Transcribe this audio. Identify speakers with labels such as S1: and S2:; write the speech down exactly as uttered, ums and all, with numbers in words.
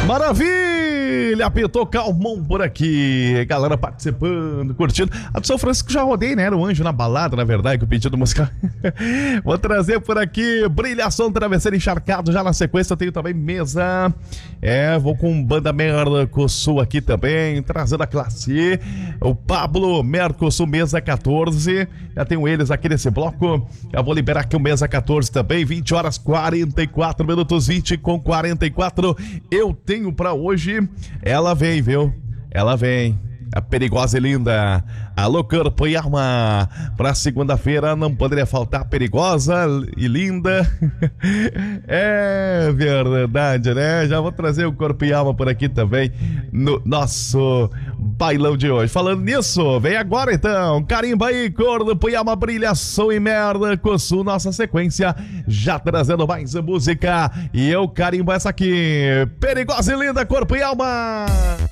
S1: Maravilha! Apertou calmão por aqui. Galera participando, curtindo. A do São Francisco já rodei, né? Era o Anjo na Balada, na verdade, que o pedido musical. Vou trazer por aqui Brilhação, Travesseiro Encharcado. Já na sequência eu tenho também Mesa. É, vou com Banda Mercosul aqui também, trazendo a classe. O Pablo Mercosul, Mesa quatorze. Já tenho eles aqui nesse bloco. Eu vou liberar aqui o Mesa quatorze também. vinte horas quarenta e quatro minutos, vinte com quarenta e quatro. Eu tenho pra hoje. Ela vem, viu? Ela vem. A perigosa e linda. Alô, corpo e alma. Pra segunda-feira não poderia faltar perigosa e linda. É verdade, né? Já vou trazer o corpo e alma por aqui também no nosso bailão de hoje. Falando nisso, vem agora então. Carimba aí, corpo e alma, Brilhação e Mercosul. Nossa sequência já trazendo mais música. E eu carimbo essa aqui. Perigosa e linda, corpo e alma.